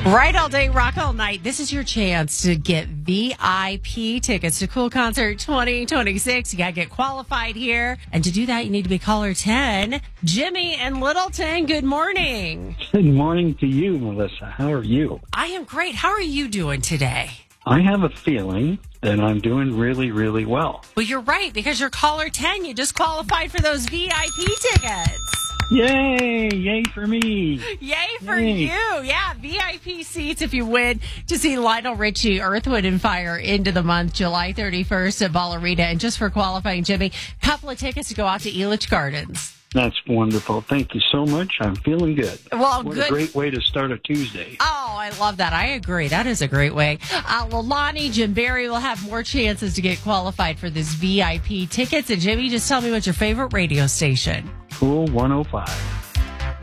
Right all day, rock all night. This is your chance to get VIP tickets to Cool Concert 2026. You got to get qualified here. And to do that, you need to be caller 10. Jimmy and Littleton, good morning. Good morning to you, Melissa. How are you? I am great. How are you doing today? I have a feeling that I'm doing really, really well. Well, you're right, because you're caller 10. You just qualified for those VIP tickets. Yay! Yay for me! Yay for you! Yeah, VIP seats if you win to see Lionel Richie, Earth, Wind & Fire into the month, July 31st at Ball Arena. And just for qualifying, Jimmy, couple of tickets to go out to Elitch Gardens. That's wonderful. Thank you so much. I'm feeling good. Well, what good. a great way to start a Tuesday. Oh, I love that. I agree. That is a great way. Lonnie, Jim Barry will have more chances to get qualified for this VIP tickets. And Jimmy, just tell me what's your favorite radio station. Cool 105.